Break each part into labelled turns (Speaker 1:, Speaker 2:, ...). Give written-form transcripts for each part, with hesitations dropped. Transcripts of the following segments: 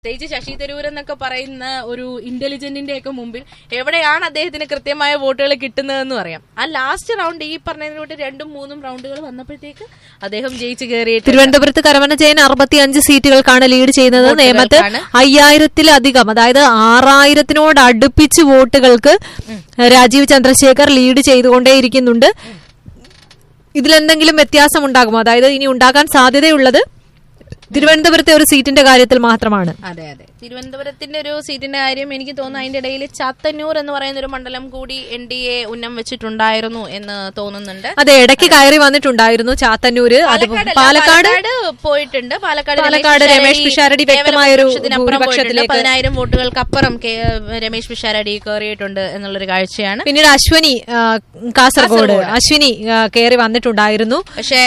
Speaker 1: പ്രത്യേകിച്ച് ശശി തരൂർ എന്നൊക്കെ പറയുന്ന ഒരു ഇന്റലിജന്റിന്റെ ഒക്കെ മുമ്പിൽ എവിടെയാണ് അദ്ദേഹത്തിന് കൃത്യമായ വോട്ടുകൾ കിട്ടുന്നതെന്ന് പറയാം. ആ ലാസ്റ്റ് റൗണ്ട് ഈ പറഞ്ഞതിനോട്ട് 2-3 റൗണ്ടുകൾ വന്നപ്പോഴത്തേക്ക് അദ്ദേഹം ജയിച്ചു കയറിയിട്ട്
Speaker 2: തിരുവനന്തപുരത്ത് കരമന ജയൻ 65 സീറ്റുകൾക്കാണ് ലീഡ് ചെയ്യുന്നത്. നേമത്ത് 5000-ലധികം, അതായത് 6000-നോട് അടുപ്പിച്ച് വോട്ടുകൾക്ക് രാജീവ് ചന്ദ്രശേഖർ ലീഡ് ചെയ്തുകൊണ്ടേയിരിക്കുന്നുണ്ട്. ഇതിലെന്തെങ്കിലും വ്യത്യാസം ഉണ്ടാകുമോ? അതായത് ഇനി ഉണ്ടാകാൻ സാധ്യതയുള്ളത് തിരുവനന്തപുരത്തെ ഒരു സീറ്റിന്റെ കാര്യത്തിൽ മാത്രമാണ്.
Speaker 1: അതെ, തിരുവനന്തപുരത്തിന്റെ ഒരു സീറ്റിന്റെ കാര്യം എനിക്ക് തോന്നുന്നു അതിന്റെ ഇടയിൽ ചാത്തന്നൂർ എന്ന് പറയുന്ന ഒരു മണ്ഡലം കൂടി NDA ഉന്നം വെച്ചിട്ടുണ്ടായിരുന്നു എന്ന് തോന്നുന്നുണ്ട്.
Speaker 2: അതെ, ഇടയ്ക്ക് കയറി വന്നിട്ടുണ്ടായിരുന്നു ചാത്തന്നൂര്. പാലക്കാട്
Speaker 1: പോയിട്ടുണ്ട്.
Speaker 2: പാലക്കാട് രമേശ് പിഷാരടി വ്യക്തമായ ഒരു ഭൂരിപക്ഷത്തിലേക്ക്
Speaker 1: 10,000 വോട്ടുകൾക്കപ്പുറം രമേശ് പിഷാരടി കയറിയിട്ടുണ്ട് എന്നുള്ളൊരു കാഴ്ചയാണ്.
Speaker 2: പിന്നീട് അശ്വനി കാസർഗോഡ് കയറി വന്നിട്ടുണ്ടായിരുന്നു.
Speaker 1: പക്ഷെ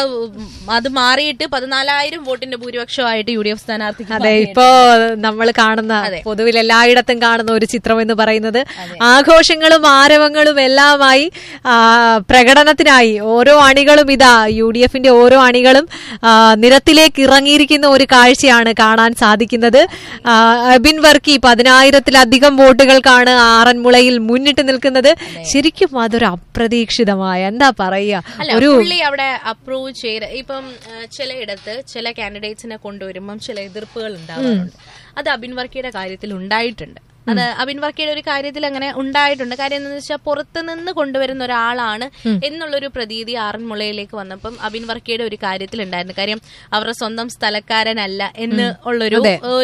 Speaker 1: അത് മാറിയിട്ട് 14,000 വോട്ടിന്റെ ഭൂരിപക്ഷമായിട്ട് UDF സ്ഥാനാർത്ഥി.
Speaker 2: അതെ, ഇപ്പോ നമ്മൾ കാണുന്ന പൊതുവിൽ എല്ലായിടത്തും കാണുന്ന ഒരു ചിത്രം എന്ന് പറയുന്നത് ആഘോഷങ്ങളും ആരവങ്ങളും എല്ലാമായി പ്രകടനത്തിനായി ഓരോ അണികളും UDFന്റെ ഓരോ അണികളും നിരത്തിലേക്ക് ഇറങ്ങിയിരിക്കുന്ന ഒരു കാഴ്ചയാണ് കാണാൻ സാധിക്കുന്നത്. അബിൻ വർക്കി 10,000-ലധികം വോട്ടുകൾക്കാണ് ആറന്മുളയിൽ മുന്നിട്ട് നിൽക്കുന്നത്. ശരിക്കും അതൊരു അപ്രതീക്ഷിതമായ എന്താ പറയുക ഒരു
Speaker 1: അവിടെ അപ്രൂവ് ചെയ്ത് ഇപ്പം ചിലയിടത്ത് ചില കാൻഡിഡേറ്റ്സിനെ കൊണ്ടുവരുമ്പം ചില എതിർപ്പുകൾ ഉണ്ടാവാറുണ്ട്. അത് അബിൻ വർക്കിയുടെ കാര്യത്തിൽ ഉണ്ടായിട്ടുണ്ട്. അത് അബിൻ വർക്കിയുടെ ഒരു കാര്യത്തിൽ അങ്ങനെ ഉണ്ടായിട്ടുണ്ട്. കാര്യം എന്താണെന്ന് വെച്ചാൽ പുറത്ത് നിന്ന് കൊണ്ടുവരുന്ന ഒരാളാണ് എന്നുള്ളൊരു പ്രതീതി ആറന്മുളയിലേക്ക് വന്നപ്പം അബിൻ വർക്കിയുടെ ഒരു കാര്യത്തിൽ ഉണ്ടായിരുന്നു. കാര്യം അവരുടെ സ്വന്തം സ്ഥലക്കാരനല്ല എന്ന് ഉള്ളൊരു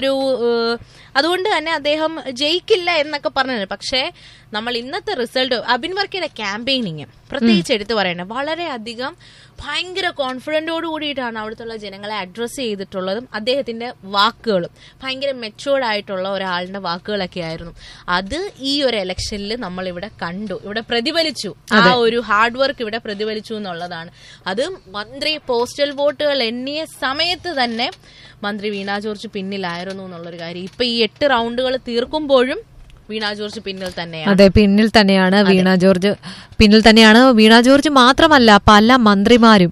Speaker 1: അതുകൊണ്ട് തന്നെ അദ്ദേഹം ജയിക്കില്ല എന്നൊക്കെ പറഞ്ഞു. പക്ഷേ നമ്മൾ ഇന്നത്തെ റിസൾട്ട് അബിൻ വർക്കിയുടെ ക്യാമ്പയിനിങ് പ്രത്യേകിച്ച് എടുത്തു പറയണം, വളരെയധികം ഭയങ്കര കോൺഫിഡന്റോട് കൂടിയിട്ടാണ് അവിടുത്തെ ജനങ്ങളെ അഡ്രസ് ചെയ്തിട്ടുള്ളതും അദ്ദേഹത്തിന്റെ വാക്കുകളും ഭയങ്കര മെച്ചൂർഡ് ആയിട്ടുള്ള ഒരാളുടെ വാക്കുകളൊക്കെ ആയിരുന്നു. അത് ഈ ഒരു ഇലക്ഷനിൽ നമ്മൾ ഇവിടെ കണ്ടു, ഇവിടെ പ്രതിഫലിച്ചു. ആ ഒരു ഹാർഡ് വർക്ക് ഇവിടെ പ്രതിഫലിച്ചു എന്നുള്ളതാണ്. അത് മന്ത്രി പോസ്റ്റൽ വോട്ടുകൾ എണ്ണിയ സമയത്ത് തന്നെ മന്ത്രി വീണ ജോർജ് പിന്നിലായിരുന്നു എന്നുള്ളൊരു കാര്യം ഇപ്പൊ ഈ 8 റൗണ്ടുകൾ തീർക്കുമ്പോഴും വീണ ജോർജ് പിന്നിൽ തന്നെയാണ്.
Speaker 2: അതെ, പിന്നിൽ തന്നെയാണ് വീണ ജോർജ്. വീണ ജോർജ് മാത്രമല്ല, പല മന്ത്രിമാരും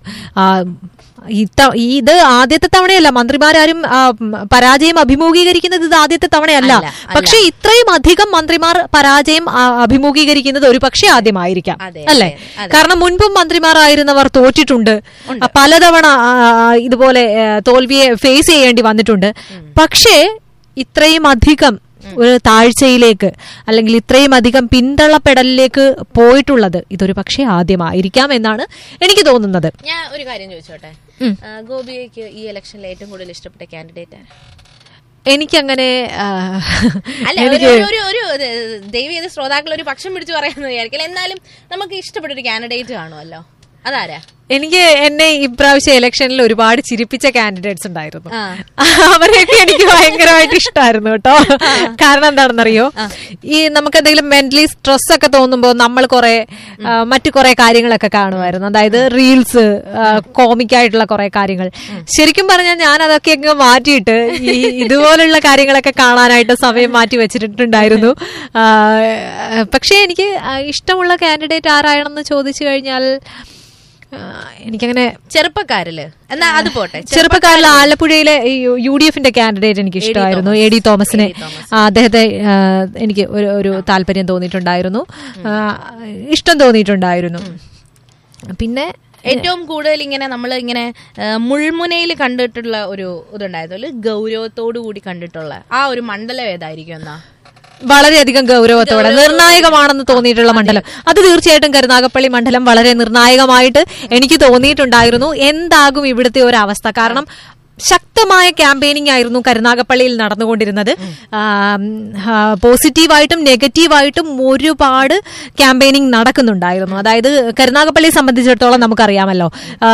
Speaker 2: ഇത് ആദ്യത്തെ തവണയല്ല. മന്ത്രിമാരും പരാജയം അഭിമുഖീകരിക്കുന്നത് ഇത് ആദ്യത്തെ തവണയല്ല. പക്ഷെ ഇത്രയും അധികം മന്ത്രിമാർ പരാജയം അഭിമുഖീകരിക്കുന്നത് ഒരു പക്ഷേ ആദ്യമായിരിക്കാം, അല്ലെ? കാരണം മുൻപും മന്ത്രിമാരായിരുന്നവർ തോറ്റിട്ടുണ്ട്, പലതവണ ഇതുപോലെ തോൽവിയെ ഫേസ് ചെയ്യേണ്ടി വന്നിട്ടുണ്ട്. പക്ഷേ ഇത്രയും അധികം ഒരു താഴ്ചയിലേക്ക് അല്ലെങ്കിൽ ഇത്രയും അധികം പിന്തള്ളപ്പെടലിലേക്ക് പോയിട്ടുള്ളത് ഇതൊരു പക്ഷേ ആദ്യമായിരിക്കാം എന്നാണ് എനിക്ക് തോന്നുന്നത്.
Speaker 1: ഞാൻ ഒരു കാര്യം ചോദിച്ചോട്ടെ, ഗോപിക്ക് ഈ ഇലക്ഷനിൽ ഏറ്റവും കൂടുതൽ ഇഷ്ടപ്പെട്ട കാൻഡിഡേറ്റ് ആണ്?
Speaker 2: എനിക്കങ്ങനെ
Speaker 1: ദൈവീയ ശ്രോതാക്കൾ ഒരു പക്ഷം പിടിച്ചു പറയാമെന്ന് വിചാരിക്കില്ല, എന്നാലും നമുക്ക് ഇഷ്ടപ്പെട്ട ഒരു കാൻഡിഡേറ്റ് കാണുമല്ലോ, അതാരാ?
Speaker 2: എന്നെ ഇപ്രാവശ്യം ഇലക്ഷനിൽ ഒരുപാട് ചിരിപ്പിച്ച കാൻഡിഡേറ്റ്സ് ഉണ്ടായിരുന്നു. അവരെയൊക്കെ എനിക്ക് ഭയങ്കരമായിട്ട് ഇഷ്ടമായിരുന്നു കേട്ടോ. കാരണം എന്താണെന്നറിയോ, ഈ നമുക്ക് എന്തെങ്കിലും മെന്റലി സ്ട്രെസ് ഒക്കെ തോന്നുമ്പോൾ നമ്മൾ മറ്റു കുറെ കാര്യങ്ങളൊക്കെ കാണുമായിരുന്നു. അതായത് റീൽസ്, കോമിക്കായിട്ടുള്ള കുറെ കാര്യങ്ങൾ. ശരിക്കും പറഞ്ഞാൽ ഞാൻ അതൊക്കെ അങ്ങ് മാറ്റിയിട്ട് ഈ ഇതുപോലുള്ള കാര്യങ്ങളൊക്കെ കാണാനായിട്ട് സമയം മാറ്റി വെച്ചിട്ടുണ്ടായിരുന്നു. പക്ഷെ എനിക്ക് ഇഷ്ടമുള്ള കാൻഡിഡേറ്റ് ആരാണെന്ന് ചോദിച്ചു കഴിഞ്ഞാൽ എനിക്കങ്ങനെ
Speaker 1: ചെറുപ്പക്കാരില് എന്നാ അത് പോട്ടെ,
Speaker 2: ചെറുപ്പക്കാരിൽ ആലപ്പുഴയിലെ UDFന്റെ കാൻഡിഡേറ്റ് എനിക്ക് ഇഷ്ടമായിരുന്നു, AD തോമസിനെ. അദ്ദേഹത്തെ എനിക്ക് ഒരു താല്പര്യം തോന്നിയിട്ടുണ്ടായിരുന്നു, ഇഷ്ടം തോന്നിയിട്ടുണ്ടായിരുന്നു. പിന്നെ
Speaker 1: ഏറ്റവും കൂടുതൽ നമ്മൾ ഇങ്ങനെ മുൾമുനയിൽ കണ്ടിട്ടുള്ള ഒരു ഇതുണ്ടായിരുന്നു, ഗൗരവത്തോടു കൂടി കണ്ടിട്ടുള്ള ആ ഒരു മണ്ഡലം ഏതായിരിക്കും എന്നാ?
Speaker 2: വളരെയധികം ഗൗരവത്തോടെ നിർണായകമാണെന്ന് തോന്നിയിട്ടുള്ള മണ്ഡലം അത് തീർച്ചയായിട്ടും കരുനാഗപ്പള്ളി മണ്ഡലം വളരെ നിർണായകമായിട്ട് എനിക്ക് തോന്നിയിട്ടുണ്ടായിരുന്നു. എന്താകും ഇവിടുത്തെ ഒരു അവസ്ഥ? കാരണം ശക്തമായ ക്യാമ്പയിനിങ് ആയിരുന്നു കരുനാഗപ്പള്ളിയിൽ നടന്നുകൊണ്ടിരുന്നത്. പോസിറ്റീവായിട്ടും നെഗറ്റീവായിട്ടും ഒരുപാട് ക്യാമ്പയിനിങ് നടക്കുന്നുണ്ടായിരുന്നു. അതായത് കരുനാഗപ്പള്ളിയെ സംബന്ധിച്ചിടത്തോളം നമുക്കറിയാമല്ലോ,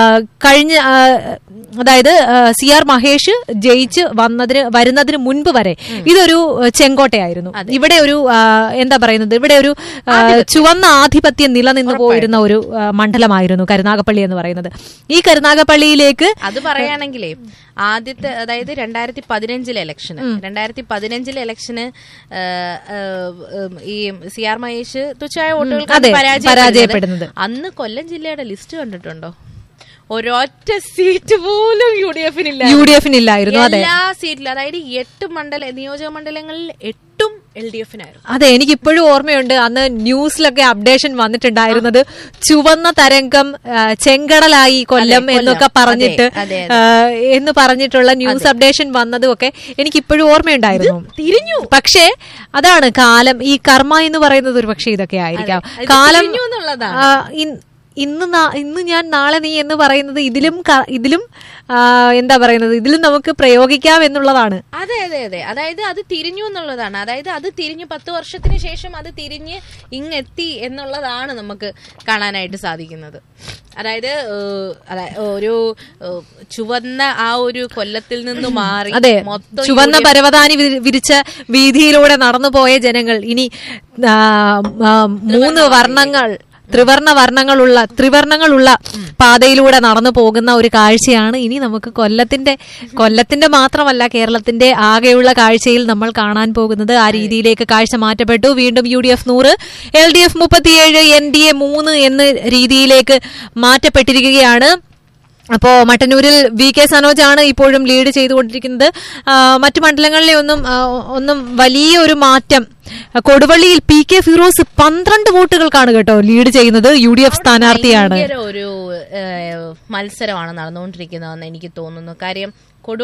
Speaker 2: അതായത് CR മഹേഷ് ജയിച്ച് വരുന്നതിന് മുൻപ് വരെ ഇതൊരു ചെങ്കോട്ടയായിരുന്നു. ഇവിടെ ഒരു എന്താ പറയുന്നത്, ഇവിടെ ഒരു ചുവന്ന ആധിപത്യം നിലനിന്നു പോയിരുന്ന ഒരു മണ്ഡലമായിരുന്നു കരുനാഗപ്പള്ളി എന്ന് പറയുന്നത്. ഈ കരുനാഗപ്പള്ളിയിലേക്ക്
Speaker 1: അത് പറയുകയാണെങ്കിലേ ആദ്യത്തെ, അതായത് 2015 ഇലക്ഷന് ഈ CR മഹേഷ് തുച്ഛമായ വോട്ടുകൾക്ക് പരാജയപ്പെടുന്നത്. അന്ന് കൊല്ലം ജില്ലയുടെ ലിസ്റ്റ് കണ്ടിട്ടുണ്ടോ? ഒരൊറ്റ സീറ്റ് പോലും UDF-ന്
Speaker 2: ഇല്ലായിരുന്നു.
Speaker 1: എല്ലാ സീറ്റിലും, അതായത് 8 നിയോജക മണ്ഡലങ്ങളിൽ 8ഉം LDF-നായിരുന്നു.
Speaker 2: അതെ, എനിക്ക് ഇപ്പോഴും ഓർമ്മയുണ്ട്. അന്ന് ന്യൂസിലൊക്കെ അപ്ഡേഷൻ വന്നിട്ടുണ്ടായിരുന്നത് ചുവന്ന തരംഗം ചെങ്കടലായി കൊല്ലം എന്നൊക്കെ പറഞ്ഞിട്ട് എന്ന് പറഞ്ഞിട്ടുള്ള ന്യൂസ് അപ്ഡേഷൻ വന്നതും ഒക്കെ എനിക്ക് ഇപ്പോഴും ഓർമ്മയുണ്ടായിരുന്നു.
Speaker 1: തിരിഞ്ഞു.
Speaker 2: പക്ഷേ അതാണ് കാലം. ഈ കർമ്മ എന്ന് പറയുന്നത് ഒരു പക്ഷേ ഇതൊക്കെ ആയിരിക്കാം. കാലം ഇന്ന് ഞാൻ നാളെ നീ എന്ന് പറയുന്നത് ഇതിലും എന്താ പറയുന്നത്, ഇതിലും നമുക്ക് പ്രയോഗിക്കാം എന്നുള്ളതാണ്.
Speaker 1: അതെ അതെ അതെ, അതായത് അത് തിരിഞ്ഞു എന്നുള്ളതാണ്. അതായത് അത് തിരിഞ്ഞു 10 വർഷത്തിന് ശേഷം അത് തിരിഞ്ഞ് ഇങ്ങെത്തി എന്നുള്ളതാണ് നമുക്ക് കാണാനായിട്ട് സാധിക്കുന്നത്. അതായത് ഒരു ചുവന്ന ആ ഒരു കൊല്ലത്തിൽ നിന്ന് മാറി
Speaker 2: ചുവന്ന പരവതാനി വിരിച്ച വീതിയിലൂടെ നടന്നുപോയ ജനങ്ങൾ ഇനി 3 വർണ്ണങ്ങൾ ത്രിവർണ്ണങ്ങളുള്ള പാതയിലൂടെ നടന്നു പോകുന്ന ഒരു കാഴ്ചയാണ് ഇനി നമുക്ക് കൊല്ലത്തിന്റെ മാത്രമല്ല കേരളത്തിന്റെ ആകെയുള്ള കാഴ്ചയിൽ നമ്മൾ കാണാൻ പോകുന്നത്. ആ രീതിയിലേക്ക് കാഴ്ച മാറ്റപ്പെട്ടു. വീണ്ടും UDF 100, LDF 37, NDA 3 എന്ന രീതിയിലേക്ക് മാറ്റപ്പെട്ടിരിക്കുകയാണ്. അപ്പോ മട്ടന്നൂരിൽ VK സനോജാണ് ഇപ്പോഴും ലീഡ് ചെയ്തുകൊണ്ടിരിക്കുന്നത്. മറ്റു മണ്ഡലങ്ങളിലെ ഒന്നും വലിയ ഒരു മാറ്റം. കൊടുവള്ളിയിൽ PK ഫിറോസ് 12 വോട്ടുകൾക്കാണ് കേട്ടോ ലീഡ് ചെയ്യുന്നത്. UDF സ്ഥാനാർത്ഥിയാണ്.
Speaker 1: ഒരു മത്സരമാണ് നടന്നുകൊണ്ടിരിക്കുന്നതെന്ന് എനിക്ക് തോന്നുന്നു. കാര്യം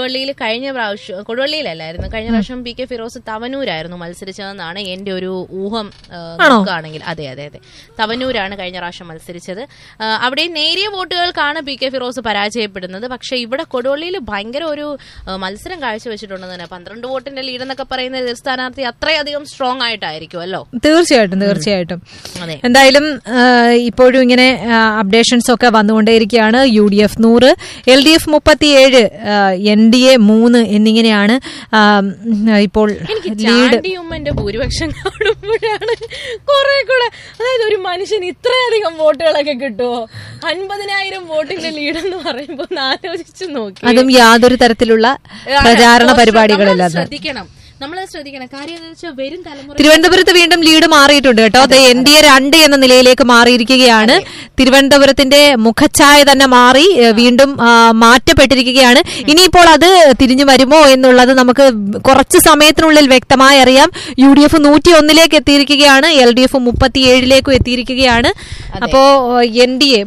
Speaker 1: കൊടുവള്ളിയിലല്ലായിരുന്നു കഴിഞ്ഞ പ്രാവശ്യം PK ഫിറോസ് തവനൂരായിരുന്നു മത്സരിച്ചതെന്നാണ് എന്റെ ഒരു ഊഹം നോക്കുകയാണെങ്കിൽ. അതെ അതെ അതെ, തവനൂരാണ് കഴിഞ്ഞ പ്രാവശ്യം മത്സരിച്ചത്. അവിടെ നേരിയ വോട്ടുകൾക്കാണ് PK ഫിറോസ് പരാജയപ്പെടുന്നത്. പക്ഷെ ഇവിടെ കൊടുവള്ളിയിൽ ഭയങ്കര ഒരു മത്സരം കാഴ്ചവെച്ചിട്ടുണ്ടെന്ന് തന്നെ. 12 വോട്ടിന്റെ ലീഡ് എന്നൊക്കെ പറയുന്ന എതിർ സ്ഥാനാർത്ഥി അത്രയധികം സ്ട്രോങ് ആയിട്ടായിരിക്കുമല്ലോ.
Speaker 2: തീർച്ചയായിട്ടും. എന്തായാലും ഇപ്പോഴും ഇങ്ങനെ അപ്ഡേഷൻസ് ഒക്കെ വന്നുകൊണ്ടേയിരിക്കുകയാണ്. UDF 100, LDF 37, NDA 3 എന്നിങ്ങനെയാണ് ഇപ്പോൾ ലീഡ്.
Speaker 1: ഭൂരിപക്ഷം കാണുമ്പോഴാണ് കുറെ കൂടെ, അതായത് ഒരു മനുഷ്യന് ഇത്രയധികം വോട്ടുകളൊക്കെ കിട്ടുമോ? 50,000 വോട്ടിന്റെ ലീഡ് എന്ന് പറയുമ്പോൾ ആലോചിച്ചു നോക്കി.
Speaker 2: അതും യാതൊരു തരത്തിലുള്ള പ്രചാരണ പരിപാടികളില്ല.
Speaker 1: ശ്രദ്ധിക്കണം. കാര്യം എന്താ വെച്ചാൽ വരും തലമുറ
Speaker 2: തിരുവനന്തപുരത്ത് വീണ്ടും ലീഡ് മാറിയിട്ടുണ്ട് കേട്ടോ. NDA 2 എന്ന നിലയിലേക്ക് മാറിയിരിക്കുകയാണ്. തിരുവനന്തപുരത്തിന്റെ മുഖച്ഛായ തന്നെ മാറി വീണ്ടും മാറ്റപ്പെട്ടിരിക്കുകയാണ്. ഇനിയിപ്പോൾ അത് തിരിഞ്ഞു വരുമോ എന്നുള്ളത് നമുക്ക് കുറച്ച് സമയത്തിനുള്ളിൽ വ്യക്തമായി അറിയാം. UDF 101 എത്തിയിരിക്കുകയാണ്. LDF 37 എത്തിയിരിക്കുകയാണ്. അപ്പോ NDA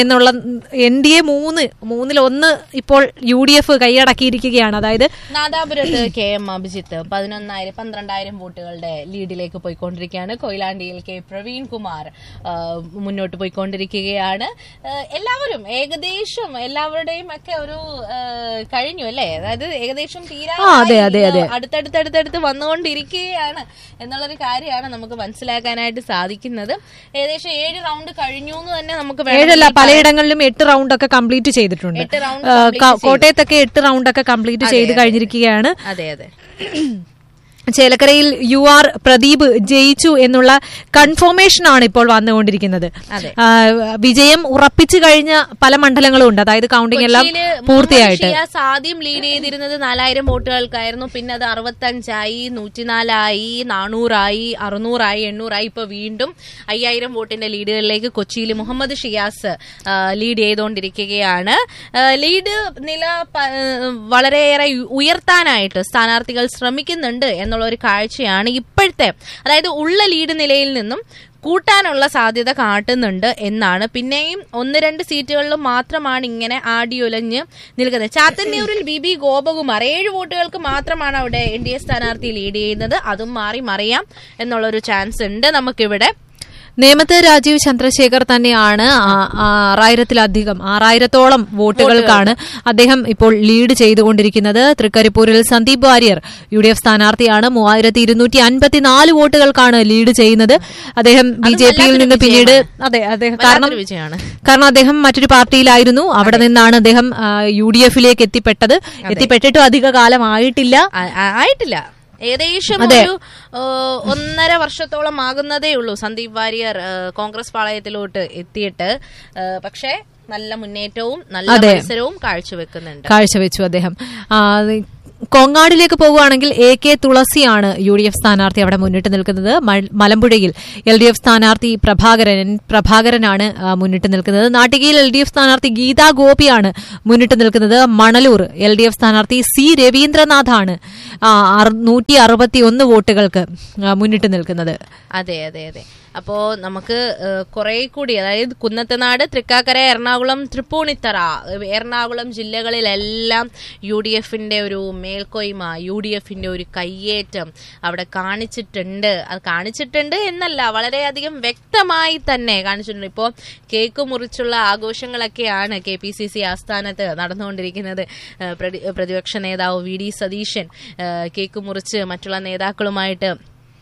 Speaker 2: 3 3 ഇപ്പോൾ UDF കൈയടക്കിയിരിക്കുകയാണ്. അതായത്
Speaker 1: നാദാപുരത്ത് KM അഭിജിത്ത് 12,000 വോട്ടുകളുടെ ലീഡിലേക്ക് പോയിക്കൊണ്ടിരിക്കുകയാണ്. കൊയിലാണ്ടിയിൽ K പ്രവീൺ കുമാർ മുന്നോട്ട് പോയിക്കൊണ്ടിരിക്കുകയാണ്. എല്ലാവരും ഏകദേശം എല്ലാവരുടെയും ഒക്കെ ഒരു കഴിഞ്ഞു അല്ലേ, അതായത് ഏകദേശം അടുത്തടുത്ത് വന്നുകൊണ്ടിരിക്കുകയാണ് എന്നുള്ളൊരു കാര്യമാണ് നമുക്ക് മനസ്സിലാക്കാനായിട്ട് സാധിക്കുന്നത്. ഏകദേശം 7 റൗണ്ട് കഴിഞ്ഞു എന്ന് തന്നെ നമുക്ക്
Speaker 2: പലയിടങ്ങളിലും 8 റൗണ്ട് ഒക്കെ കംപ്ലീറ്റ് ചെയ്തിട്ടുണ്ട്. കോട്ടയത്തൊക്കെ 8 റൗണ്ട് ഒക്കെ കംപ്ലീറ്റ് ചെയ്ത് കഴിഞ്ഞിരിക്കുകയാണ്.
Speaker 1: അതെ അതെ.
Speaker 2: ചേലക്കരയിൽ UR പ്രദീപ് ജയിച്ചു എന്നുള്ള കൺഫർമേഷനാണ് ഇപ്പോൾ വന്നുകൊണ്ടിരിക്കുന്നത്. വിജയം ഉറപ്പിച്ചു കഴിഞ്ഞ പല മണ്ഡലങ്ങളും ഉണ്ട്. അതായത് കൗണ്ടിംഗ് എല്ലാം പൂർത്തിയായിട്ട്.
Speaker 1: ആദ്യം ലീഡ് ചെയ്തിരുന്നത് 4,000 വോട്ടുകൾക്കായിരുന്നു. പിന്നെ അത് 65 104 400 600 800. ഇപ്പൊ വീണ്ടും 5,000 വോട്ടിന്റെ ലീഡുകളിലേക്ക് കൊച്ചിയിൽ മുഹമ്മദ് ഷിയാസ് ലീഡ് ചെയ്തുകൊണ്ടിരിക്കുകയാണ്. ലീഡ് നില വളരെയേറെ ഉയർത്താനായിട്ട് സ്ഥാനാർത്ഥികൾ ശ്രമിക്കുന്നുണ്ട് എന്നുള്ള ഒരു കാഴ്ചയാണ് ഇപ്പോഴത്തെ, അതായത് ഉള്ള ലീഡ് നിലയിൽ നിന്നും കൂട്ടാനുള്ള സാധ്യത കാട്ടുന്നുണ്ട് എന്നാണ്. പിന്നെയും 1-2 സീറ്റുകളിലും മാത്രമാണ് ഇങ്ങനെ ആടിയുലഞ്ഞ് നിൽക്കുന്നത്. ചാത്തന്നൂരിൽ BB ഗോപകുമാർ 7 വോട്ടുകൾക്ക് മാത്രമാണ് അവിടെ NDA സ്ഥാനാർത്ഥി ലീഡ് ചെയ്യുന്നത്. അതും മാറി മറിയാം എന്നുള്ളൊരു ചാൻസ് ഉണ്ട് നമുക്കിവിടെ.
Speaker 2: നേമത്ത് രാജീവ് ചന്ദ്രശേഖർ തന്നെയാണ് 6,000-ഓളം വോട്ടുകൾക്കാണ് അദ്ദേഹം ഇപ്പോൾ ലീഡ് ചെയ്തുകൊണ്ടിരിക്കുന്നത്. തൃക്കരിപ്പൂരിൽ സന്ദീപ് വാര്യർ UDF സ്ഥാനാർത്ഥിയാണ്. 3,254 വോട്ടുകൾക്കാണ് ലീഡ് ചെയ്യുന്നത്. അദ്ദേഹം BJPയിൽ നിന്ന് പിന്നീട് കാരണം അദ്ദേഹം മറ്റൊരു പാർട്ടിയിലായിരുന്നു. അവിടെ നിന്നാണ് അദ്ദേഹം UDFിലേക്ക് എത്തിപ്പെട്ടിട്ടും അധിക കാലം ആയിട്ടില്ല.
Speaker 1: ഏകദേശം ഒരു 1.5 വർഷത്തോളം ആകുന്നതേ ഉള്ളൂ സന്ദീപ് വാര്യർ കോൺഗ്രസ് പാളയത്തിലോട്ട് എത്തിയിട്ട്. പക്ഷേ നല്ല മുന്നേറ്റവും നല്ല മത്സരവും കാഴ്ചവെച്ചു അദ്ദേഹം.
Speaker 2: കോങ്ങാടിലേക്ക് പോകുകയാണെങ്കിൽ AK തുളസിയാണ് UDF സ്ഥാനാർത്ഥി അവിടെ മുന്നിട്ട് നിൽക്കുന്നത്. മലമ്പുഴയിൽ LDF സ്ഥാനാർത്ഥി പ്രഭാകരനാണ് മുന്നിട്ട് നിൽക്കുന്നത്. നാട്ടികയിൽ LDF സ്ഥാനാർത്ഥി ഗീതാ ഗോപിയാണ് മുന്നിട്ട് നിൽക്കുന്നത്. മണലൂർ LDF സ്ഥാനാർത്ഥി C രവീന്ദ്രനാഥാണ് 161 വോട്ടുകൾക്ക് മുന്നിട്ട് നിൽക്കുന്നത്.
Speaker 1: അതെ അതെ അതെ. അപ്പോ നമുക്ക് കുറെ കൂടി, അതായത് കുന്നത്തനാട്, തൃക്കാക്കര, എറണാകുളം, തൃപ്പൂണിത്തറ, എറണാകുളം ജില്ലകളിലെല്ലാം UDFന്റെ ഒരു മേൽക്കോയ്മ, UDFന്റെ ഒരു കയ്യേറ്റം അവിടെ കാണിച്ചിട്ടുണ്ട് എന്നല്ല, വളരെയധികം വ്യക്തമായി തന്നെ കാണിച്ചിട്ടുണ്ട്. ഇപ്പോൾ കേക്ക് മുറിച്ചുള്ള ആഘോഷങ്ങളൊക്കെയാണ് KPCC ആസ്ഥാനത്ത് നടന്നുകൊണ്ടിരിക്കുന്നത്. പ്രതിപക്ഷ നേതാവ് VD സതീശൻ കേക്ക് മുറിച്ച് മറ്റുള്ള നേതാക്കളുമായിട്ട്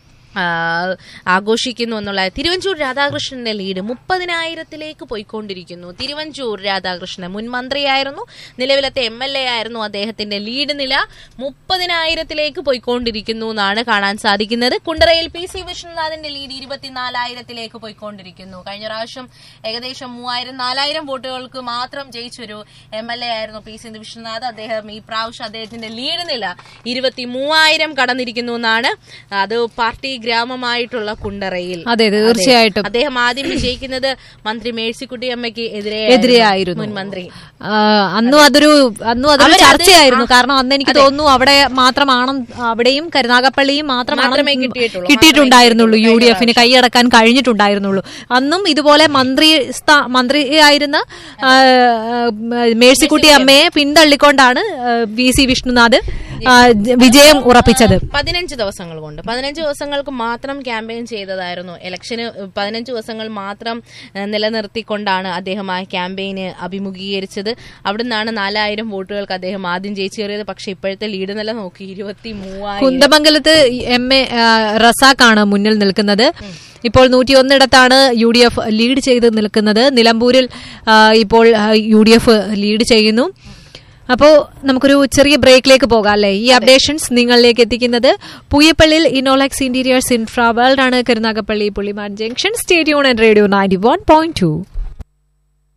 Speaker 1: ആഘോഷിക്കുന്നു എന്നുള്ള. തിരുവഞ്ചൂർ രാധാകൃഷ്ണന്റെ ലീഡ് 30,000-ലേക്ക് പോയിക്കൊണ്ടിരിക്കുന്നു. തിരുവഞ്ചൂർ രാധാകൃഷ്ണൻ മുൻ മന്ത്രിയായിരുന്നു, നിലവിലത്തെ MLA ആയിരുന്നു. അദ്ദേഹത്തിന്റെ ലീഡ് നില 30,000-ലേക്ക് പോയിക്കൊണ്ടിരിക്കുന്നു എന്നാണ് കാണാൻ സാധിക്കുന്നത്. കുണ്ടറയിൽ PC വിഷ്ണുനാഥിന്റെ ലീഡ് 24,000-ലേക്ക് പോയിക്കൊണ്ടിരിക്കുന്നു. കഴിഞ്ഞ പ്രാവശ്യം ഏകദേശം 3,000-4,000 വോട്ടുകൾക്ക് മാത്രം ജയിച്ചൊരു MLA ആയിരുന്നു PC വിഷ്ണുനാഥ്. അദ്ദേഹം ഈ പ്രാവശ്യം അദ്ദേഹത്തിന്റെ ലീഡ് നില 23,000 കടന്നിരിക്കുന്നു എന്നാണ്. അത് പാർട്ടി ഗ്രാമമായിട്ടുള്ള കുണ്ടറയിൽ.
Speaker 2: അതെ, തീർച്ചയായിട്ടും
Speaker 1: അദ്ദേഹം ആദ്യം വിജയിക്കുന്നത് മന്ത്രി മേഴ്സിക്കുട്ടിയമ്മയ്ക്ക് എതിരെയായിരുന്നു, മുൻ മന്ത്രി.
Speaker 2: അന്നും അതൊരു ചർച്ചയായിരുന്നു. കാരണം അന്ന് എനിക്ക് തോന്നുന്നു അവിടെയും കരുനാഗപ്പള്ളിയും മാത്രമേ കിട്ടിയിട്ടുണ്ടായിരുന്നുള്ളൂ, UDFന് കൈയടക്കാൻ കഴിഞ്ഞിട്ടുണ്ടായിരുന്നുള്ളൂ. അന്നും ഇതുപോലെ മന്ത്രിയായിരുന്ന മേഴ്സിക്കുട്ടിയമ്മയെ പിന്തള്ളിക്കൊണ്ടാണ് VC വിഷ്ണുനാഥ് വിജയം ഉറപ്പിച്ചത്.
Speaker 1: 15 ദിവസങ്ങൾക്ക് മാത്രം ക്യാമ്പയിൻ ചെയ്തതായിരുന്നു. ഇലക്ഷന് 15 ദിവസങ്ങൾ മാത്രം നിലനിർത്തിക്കൊണ്ടാണ് അദ്ദേഹം ആ ക്യാമ്പയിന് അഭിമുഖീകരിച്ചത്. അവിടുന്നാണ് 4,000 വോട്ടുകൾക്ക് അദ്ദേഹം ആദ്യം ജയിച്ചു കയറിയത്. പക്ഷെ ഇപ്പോഴത്തെ ലീഡ് നില നോക്കി 23,000.
Speaker 2: കുന്ദമംഗലത്ത് MA റസാഖാണ് മുന്നിൽ നിൽക്കുന്നത്. ഇപ്പോൾ 101 UDF ലീഡ് ചെയ്ത് നിൽക്കുന്നത്. നിലമ്പൂരിൽ ഇപ്പോൾ UDF ലീഡ് ചെയ്യുന്നു. അപ്പോൾ നമുക്കൊരു ചെറിയ ബ്രേക്കിലേക്ക് പോകാം അല്ലേ? ഈ അപ്ഡേഷൻസ് നിങ്ങളിലേക്ക് എത്തിക്കുന്നത് പൂയപ്പള്ളിയിൽ ഇനോളക്സ് ഇന്റീരിയേഴ്സ് ഇൻഫ്രാവേൾഡ് ആണ്. കരുനാഗപ്പള്ളി പുള്ളിമാൻ ജംഗ്ഷൻ. സ്റ്റേഡിയോൺ and radio 91.2.